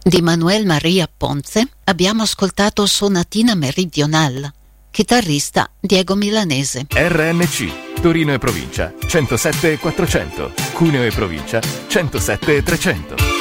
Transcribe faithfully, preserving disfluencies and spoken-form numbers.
Di Manuel Maria Ponce abbiamo ascoltato Sonatina Meridional, chitarrista Diego Milanese. R N C, Torino e provincia, centosette e quattrocento, Cuneo e provincia, centosette e trecento.